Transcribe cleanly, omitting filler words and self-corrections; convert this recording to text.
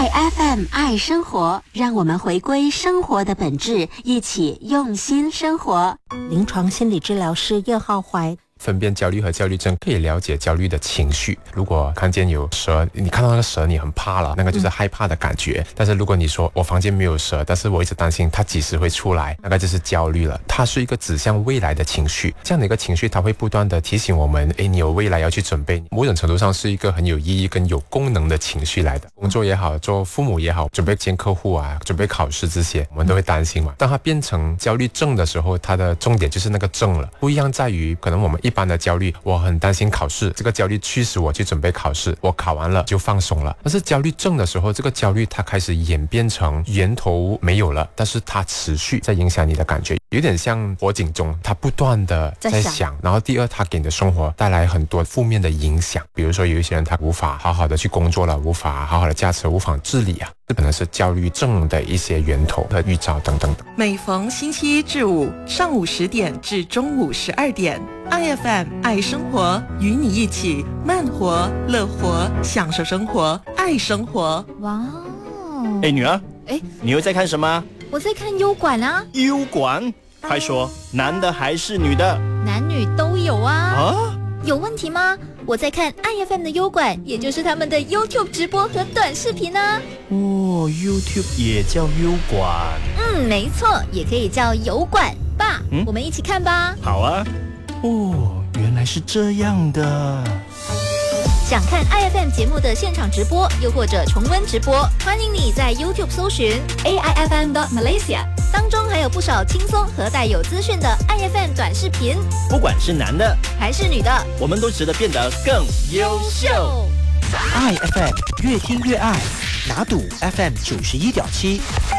爱 FM 爱生活，让我们回归生活的本质，一起用心生活。 临床心理治疗师叶浩怀。 分辨焦虑和焦虑症，可以了解焦虑的情绪。如果看见有蛇，你看到那个蛇你很怕了，那个就是害怕的感觉。但是如果你说我房间没有蛇，但是我一直担心它几时会出来，那个就是焦虑了。它是一个指向未来的情绪，这样的一个情绪它会不断的提醒我们，你有未来要去准备。某种程度上是一个很有意义跟有功能的情绪来的。工作也好，做父母也好，准备见客户啊，准备考试这些，我们都会担心嘛。当它变成焦虑症的时候，它的重点就是那个症了。不一样在于，可能我们一般的焦虑，我很担心考试，这个焦虑驱使我去准备考试，我考完了就放松了。但是焦虑症的时候，这个焦虑它开始演变成源头没有了，但是它持续在影响你的感觉，有点像火警钟，它不断的在响。然后第二，它给你的生活带来很多负面的影响，比如说有一些人他无法好好的去工作了，无法好好的驾车，无法自理啊，这可能是焦虑症的一些源头和预兆等等。 每逢星期一至五上午10点至中午12点，IFM 爱生活，与你一起慢活、乐活，享受生活，爱生活。 哇哦！ 女儿，你又在看什么？ 我在看优管啊。 优管？快说，男的还是女的？ 男女都有啊。 啊？ 有问题吗？我在看 IFM 的优管，也就是他们的 YouTube 直播和短视频啊。 哦 ，YouTube 也叫优管？ 没错，也可以叫油管。爸，我们一起看吧。 好啊。哦，原来是这样的。 想看 IFM 节目的现场直播，又或者重温直播，欢迎你在 YouTube 搜寻 AIFM.Malaysia， 当中还有不少轻松和带有资讯的 IFM 短视频。 不管是男的还是女的， 我们都值得变得更优秀。 IFM 越听越爱，拿赌 FM 91.7。